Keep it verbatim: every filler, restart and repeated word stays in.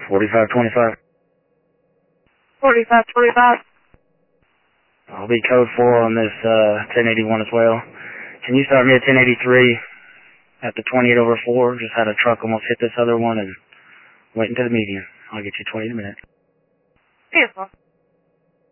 forty-five twenty-five. forty-five twenty-five. I'll be code four on this uh, ten eighty-one as well. Can you start me at ten eighty-three at the twenty-eight over four? Just had a truck almost hit this other one and went into the median. I'll get you twenty in a minute. Beautiful.